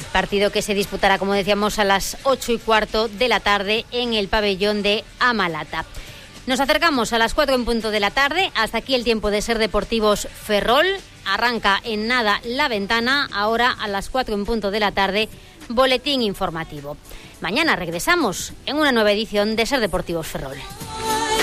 Partido que se disputará, como decíamos, a las 8:15 de la tarde en el pabellón de Amalata. Nos acercamos a las 4 en punto de la tarde. Hasta aquí el tiempo de Ser Deportivos Ferrol. Arranca en nada La Ventana. Ahora a las 4 en punto de la tarde, boletín informativo. Mañana regresamos en una nueva edición de Ser Deportivos Ferrol.